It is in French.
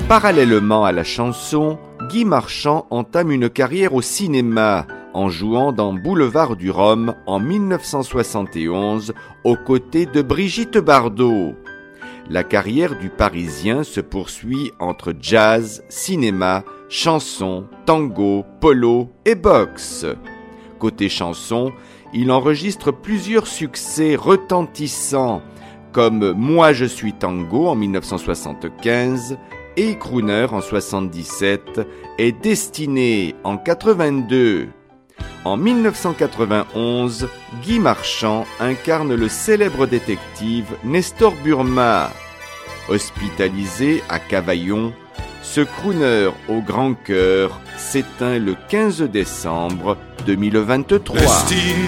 Parallèlement à la chanson, Guy Marchand entame une carrière au cinéma en jouant dans Boulevard du Rhum en 1971 aux côtés de Brigitte Bardot. La carrière du Parisien se poursuit entre jazz, cinéma, chanson, tango, polo et boxe. Côté chanson, il enregistre plusieurs succès retentissants comme Moi je suis tango en 1975 et Crooner en 1977 et Destiné en 1982. En 1991, Guy Marchand incarne le célèbre détective Nestor Burma. Hospitalisé à Cavaillon, ce crooner au grand cœur s'éteint le 15 décembre 2023.